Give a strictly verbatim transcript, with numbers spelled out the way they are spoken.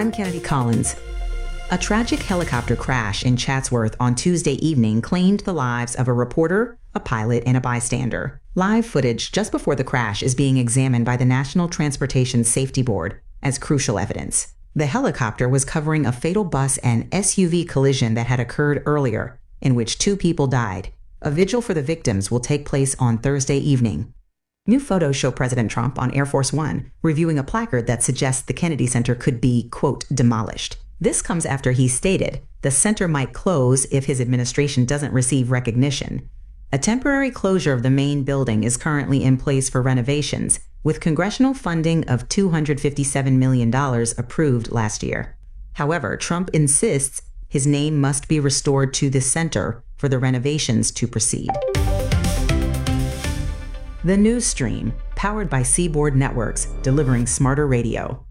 I'm Kennedy Collins. A tragic helicopter crash in Chatsworth on Tuesday evening claimed the lives of a reporter, a pilot, and a bystander. Live footage just before the crash is being examined by the National Transportation Safety Board as crucial evidence. The helicopter was covering a fatal bus and S U V collision that had occurred earlier, in which two people died. A vigil for the victims will take place on Thursday evening. New photos show President Trump on Air Force One reviewing a placard that suggests the Kennedy Center could be, quote, demolished. This comes after he stated the center might close if his administration doesn't receive recognition. A temporary closure of the main building is currently in place for renovations, with congressional funding of two hundred fifty-seven million dollars approved last year. However, Trump insists his name must be restored to the center for the renovations to proceed. The News Stream, powered by Seaboard Networks, delivering smarter radio.